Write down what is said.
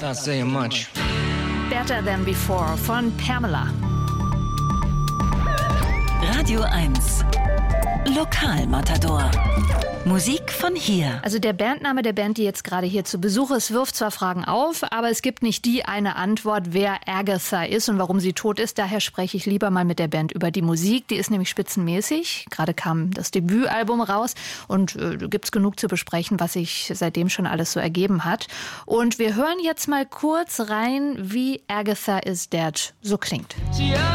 Not saying much. Better Than Before von Pamela. Radio 1 Lokalmatador. Musik von hier. Also der Bandname der Band, die jetzt gerade hier zu Besuch ist, wirft zwar Fragen auf, aber es gibt nicht die eine Antwort, wer Agatha ist und warum sie tot ist. Daher spreche ich lieber mal mit der Band über die Musik. Die ist nämlich spitzenmäßig. Gerade kam das Debütalbum raus und gibt's genug zu besprechen, was sich seitdem schon alles so ergeben hat. Und wir hören jetzt mal kurz rein, wie Agatha Is Dead so klingt. See,